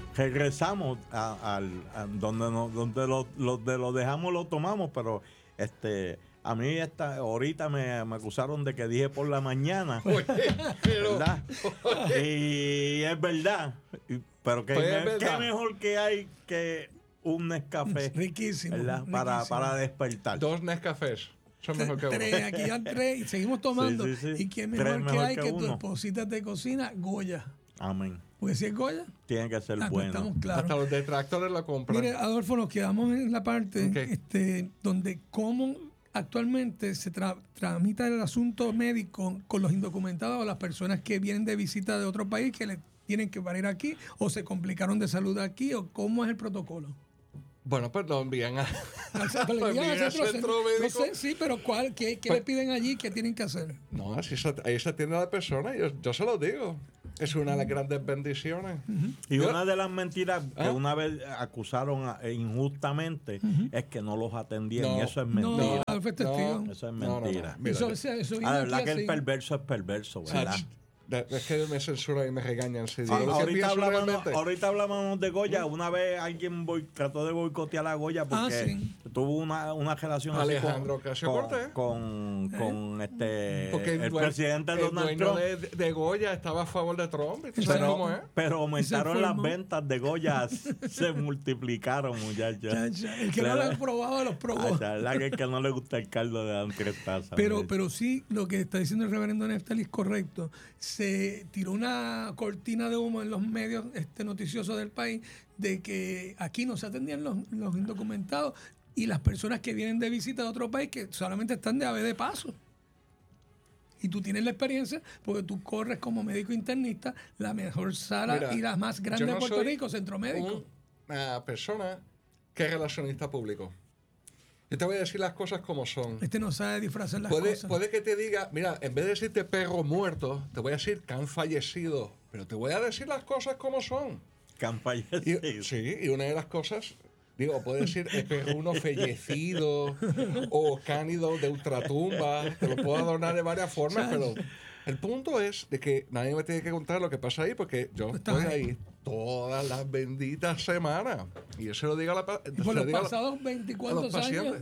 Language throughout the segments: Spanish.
regresamos a donde lo dejamos, lo tomamos, pero a mí ahorita me acusaron de que dije por la mañana, ¿verdad? Y es verdad, pero qué mejor que hay que un Nescafé, riquísimo, ¿verdad? riquísimo. Para despertar. 2 Nescafés. Son mejor que uno. 3, aquí ya 3 y seguimos tomando. Sí. Y qué mejor que hay que tu uno. esposita te cocina Goya. Amén. Porque si es Goya, Tiene que ser pues bueno. estamos claros. Hasta los detractores lo compran. Mire, Adolfo, nos quedamos en la parte donde cómo actualmente se tramita el asunto médico con los indocumentados o las personas que vienen de visita de otro país que le tienen que venir aquí o se complicaron de salud aquí o cómo es el protocolo. Bueno, pues lo envían al centro médico. No sé, sí, pero ¿qué le piden allí? ¿Qué tienen que hacer? No, ahí se atiende a la persona. Yo se lo digo. Es una de las grandes bendiciones. Y una de las mentiras que una vez acusaron injustamente es que no los atendían. Y eso es mentira. Eso es mentira. La verdad que el perverso es perverso, ¿verdad? Es que me censuran y me regañan. Ahorita hablábamos de Goya. Una vez alguien trató de boicotear a Goya porque tuvo una relación Alejandro con porque el presidente Donald Trump. De Goya estaba a favor de Trump. Pero aumentaron las ventas de Goya, se multiplicaron, muchachos. El que no lo ha probado, los probó. La que no le gusta el caldo de Andrés Taza. Pero sí, lo que está diciendo el reverendo Neftali es correcto. Se tiró una cortina de humo en los medios noticiosos del país de que aquí no se atendían los indocumentados y las personas que vienen de visita de otro país que solamente están de ave de paso. Y tú tienes la experiencia porque tú corres como médico internista la mejor sala y la más grande de Puerto Rico, Centro Médico. Una persona que es relacionista público. Yo te voy a decir las cosas como son. No sabe disfrazar las cosas. Puede que te diga, mira, en vez de decirte perro muerto, te voy a decir que han fallecido. Pero te voy a decir las cosas como son. Que han fallecido. Y una de las cosas, puede decir perruno fallecido o cánido de ultratumba. Te lo puedo adornar de varias formas, pero el punto es de que nadie me tiene que contar lo que pasa ahí porque yo estoy ahí todas las benditas semanas. Y yo se lo digo a la paciente. Por los pasados 24 años.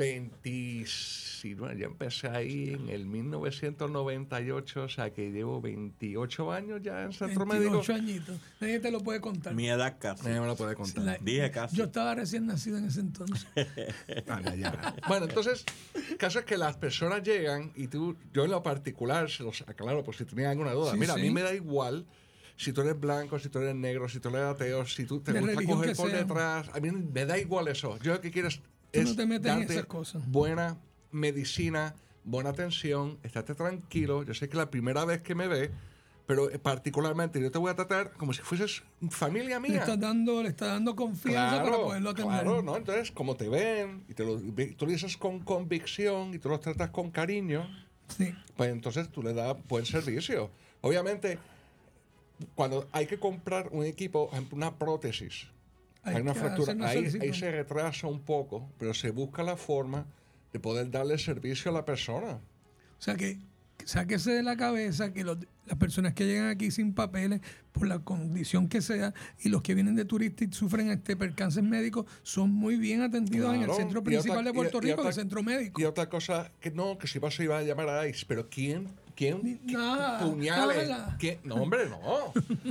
29. Yo empecé ahí en el 1998, o sea que llevo 28 años ya en Centro Médico. 28 añitos. Nadie te lo puede contar. Mi edad casi. Nadie me lo puede contar. Dije casi. Yo estaba recién nacido en ese entonces. Bueno, entonces, el caso es que las personas llegan y yo en lo particular, se los aclaro por si tenían alguna duda. Mira, a mí me da igual si tú eres blanco, si tú eres negro, si tú eres ateo, si tú te gusta coger por detrás. A mí me da igual eso. Yo lo que quiero es no te metes en esas cosas. Buena medicina, buena atención, estate tranquilo. Yo sé que la primera vez que me ve, pero particularmente yo te voy a tratar como si fueses familia mía. Le está dando confianza para poderlo atender. Claro, ¿no? Entonces, como te ven y tú lo dices con convicción y tú los tratas con cariño, pues entonces tú le das buen servicio. Obviamente, cuando hay que comprar un equipo, una prótesis, hay una fractura, ahí se retrasa un poco, pero se busca la forma de poder darle servicio a la persona. O sea que sáquese de la cabeza que las personas que llegan aquí sin papeles, por la condición que sea, y los que vienen de turistas y sufren percances médicos, son muy bien atendidos en el centro principal de Puerto Rico, el centro médico. Y otra cosa, que si paso iba a llamar a ICE, pero ¿quién puñales? No, hombre, no.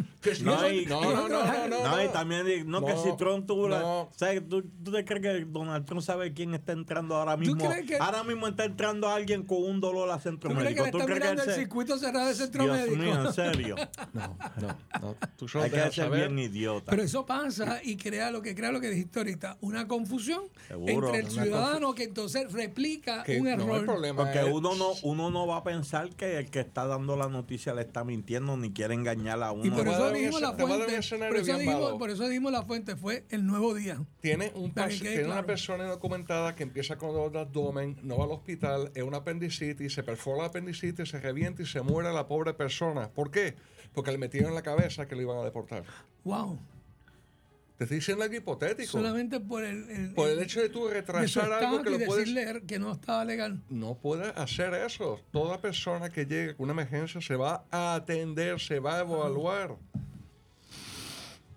No, y también que si Trump tuvo ¿sabes? ¿Tú te crees que Donald Trump sabe quién está entrando ahora mismo? Ahora mismo está entrando alguien con un dolor a Centro Médico. ¿Tú crees que mirando el circuito cerrado de Centro Médico? Dios mío, en serio. No. Tú hay que ser bien idiota. Pero eso pasa y crea lo que dijiste ahorita, una confusión entre el ciudadano que entonces replica un error. Porque uno no va a pensar que el que está dando la noticia le está mintiendo ni quiere engañar a uno. Y por eso dijimos la fuente. Por eso dijimos la fuente, fue El Nuevo Día. Tiene una persona documentada que empieza con dolor de abdomen, no va al hospital, es una apendicitis, se perfora la apendicitis, se revienta y se muere la pobre persona. ¿Por qué? Porque le metieron en la cabeza que lo iban a deportar. Wow. Te estoy diciendo algo hipotético. Solamente por el hecho de tú retrasar algo que lo puedes... decirle que no estaba legal. No puedes hacer eso. Toda persona que llegue con una emergencia se va a atender, se va a evaluar.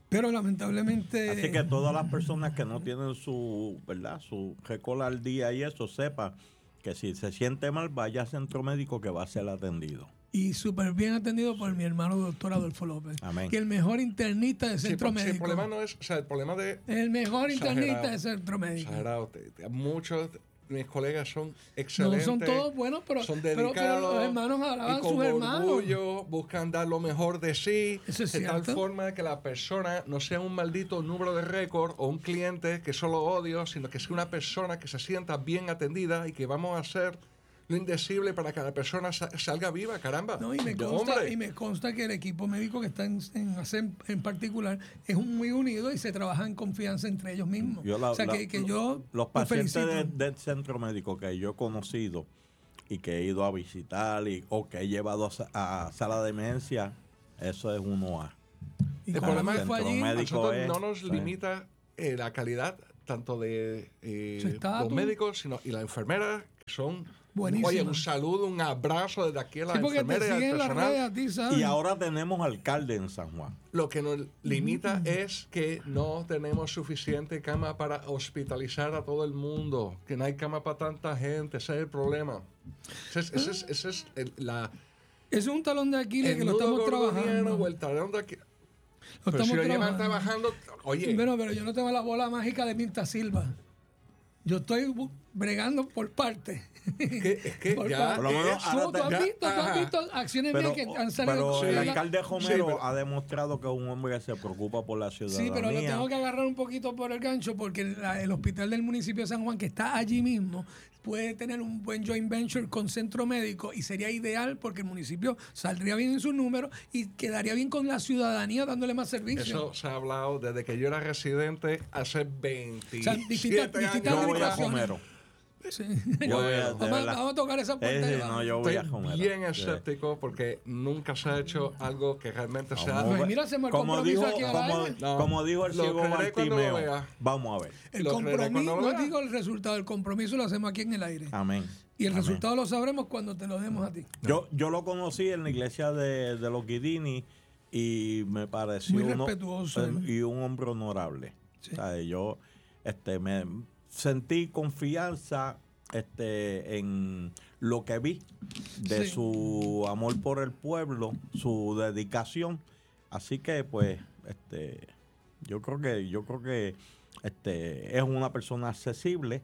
Pero lamentablemente... Así que todas las personas que no tienen su récord al día y eso, sepa que si se siente mal, vaya al centro médico que va a ser atendido. Y súper bien atendido por mi hermano doctor Adolfo López. Amén. Que el mejor internista del centro médico. El problema no es, el problema de... El mejor internista del centro médico. Exagerado. Muchos de mis colegas son excelentes. No son todos buenos, pero son dedicados, los hermanos alaban a sus hermanos. Orgullo, buscan dar lo mejor de sí, Eso es de cierto. tal forma que la persona no sea un maldito número de récord o un cliente que solo odio, sino que sea una persona que se sienta bien atendida y que vamos a hacer lo indecible para que la persona salga viva, caramba. No, y me consta que el equipo médico que está en ASEM en particular es muy unido y se trabaja en confianza entre ellos mismos. Los pacientes del centro médico que yo he conocido y que he ido a visitar o que he llevado a sala de emergencia, eso es 1A. Y el problema es que no nos limita la calidad tanto de los médicos y las enfermeras, que son... Buenísimo. Oye, un saludo, un abrazo desde aquí a la enfermera y al personal. Y ahora tenemos alcalde en San Juan. Lo que nos limita es que no tenemos suficiente cama para hospitalizar a todo el mundo. Que no hay cama para tanta gente. Ese es el problema. Ese es un talón de Aquiles que lo estamos trabajando. O el talón de Aquiles. Pero si lo llevan trabajando, oye. Bueno, pero yo no tengo la bola mágica de Mirta Silva. Yo estoy bregando por parte. Es que ya... ¿Tú has visto acciones mías que han salido? Pero el alcalde Romero ha demostrado que es un hombre que se preocupa por la ciudadanía. Sí, pero lo tengo que agarrar un poquito por el gancho porque el hospital del municipio de San Juan, que está allí mismo, puede tener un buen joint venture con centro médico y sería ideal porque el municipio saldría bien en sus números y quedaría bien con la ciudadanía dándole más servicios. Eso se ha hablado desde que yo era residente hace 27 años. Yo voy a Romero. Sí. Vamos a tocar esa parte. Yo voy a Romero. Estoy bien escéptico porque nunca se ha hecho algo que realmente sea... Mira, se me como dijo el ciego Bartimeo, vamos a ver. El compromiso, no digo el resultado, el compromiso lo hacemos aquí en el aire. Amén. Y el resultado lo sabremos cuando te lo demos a ti. Yo lo conocí en la iglesia de los Guidini y me pareció muy respetuoso y un hombre honorable. Sí. O sea, yo me sentí confianza en lo que vi de su amor por el pueblo, su dedicación. Así que pues yo creo que es una persona accesible.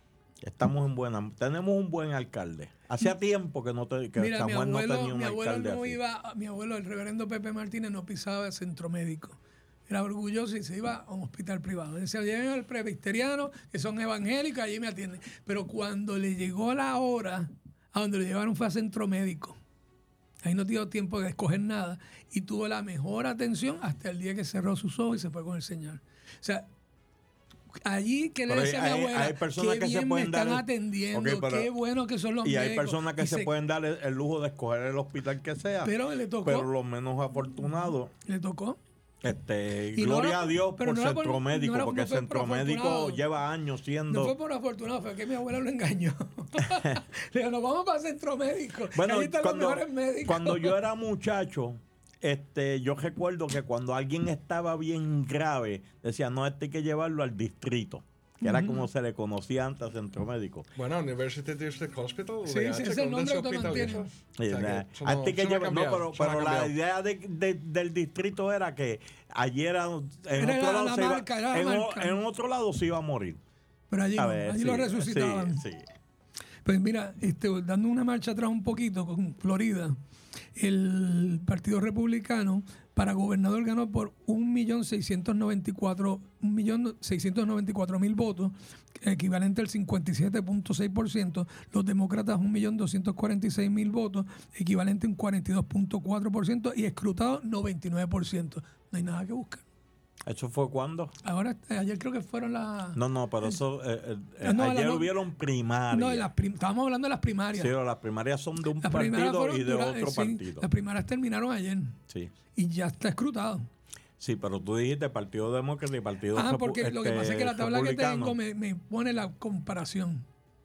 Tenemos un buen alcalde. Hacía tiempo que Mira, San Juan no tenía un alcalde así. Mi abuelo, el reverendo Pepe Martínez, no pisaba el centro médico. Era orgulloso y se iba a un hospital privado. Decía, lleven al presbiteriano, que son evangélicos, allí me atienden. Pero cuando le llegó la hora, a donde lo llevaron fue a centro médico. Ahí no dio tiempo de escoger nada. Y tuvo la mejor atención hasta el día que cerró sus ojos y se fue con el Señor. O sea, allí que le decía a mi abuela, hay personas que bien me están atendiendo, qué bueno que son los médicos. Y hay personas que se pueden dar el lujo de escoger el hospital que sea. Pero le tocó. Pero los menos afortunados. Le tocó. Gloria a Dios por centro médico, porque el centro médico lleva años siendo... No fue por afortunado, fue que mi abuela lo engañó. Le dijo, nos vamos para el centro médico. Bueno, ahí están los mejores médicos. Cuando yo era muchacho, yo recuerdo que cuando alguien estaba bien grave, decía, no, hay que llevarlo al distrito. Que era como se le conocía antes al centro médico. Bueno, University District Hospital. Sí, es el nombre que mantiene. Pero la idea del distrito era que allí en otro lado se iba a morir. Pero allí lo resucitaban. Sí. Pues mira, dando una marcha atrás un poquito con Florida, el Partido Republicano para gobernador ganó por 1.694.000 votos, equivalente al 57.6%. Los demócratas 1.246.000 votos, equivalente a un 42.4%, y escrutados 99%. No hay nada que buscar. ¿Eso fue cuándo? Ayer creo que fueron las... No, pero eso... ayer hubieron primarias. No, estábamos hablando de las primarias. Sí, las primarias son de un partido y de otro partido. Las primarias terminaron ayer. Sí. Y ya está escrutado. Sí, pero tú dijiste Partido Demócrata y Partido porque lo que pasa es que la tabla que tengo me pone la comparación.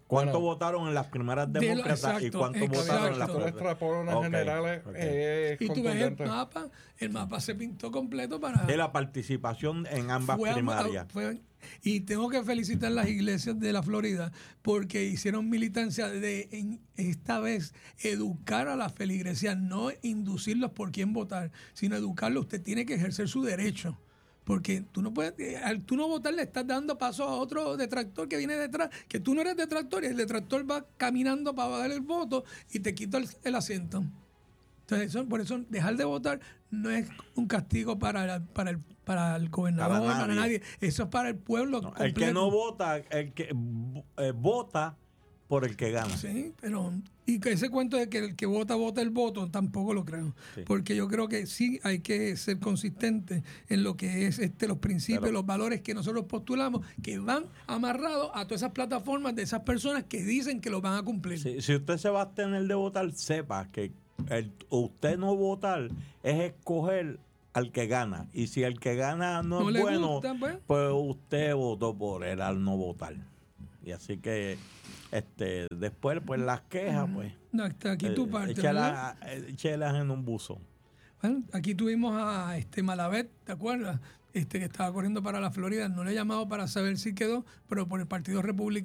¿Cuánto votaron en las primeras demócratas y cuánto votaron en las extrapolas generales? Y tú ves el mapa se pintó completo para... De la participación en ambas primarias. Y tengo que felicitar a las iglesias de la Florida porque hicieron militancia esta vez educar a las feligresías, no inducirlos por quién votar, sino educarlos. Usted tiene que ejercer su derecho. Porque tú no puedes, al tú no votar le estás dando paso a otro detractor que viene detrás, que tú no eres detractor y el detractor va caminando para dar el voto y te quita el asiento. Entonces, por eso dejar de votar no es un castigo para el gobernador, para nadie. Eso es para el pueblo completo. El que no vota, el que vota por el que gana. Sí, pero... Y que ese cuento de que el que vota el voto, tampoco lo creo. Sí. Porque yo creo que sí hay que ser consistente en lo que es los principios, los valores que nosotros postulamos, que van amarrados a todas esas plataformas de esas personas que dicen que lo van a cumplir. Sí, si usted se va a abstener de votar, sepa que usted no votar es escoger al que gana. Y si el que gana no es bueno, gusta, pues usted votó por él al no votar. Y así que... después pues las quejas pues no, aquí tu parte, échalas en un buzón. Bueno, aquí tuvimos a Malavet, ¿te acuerdas? Que estaba corriendo para la Florida, no le he llamado para saber si quedó, pero por el Partido Republicano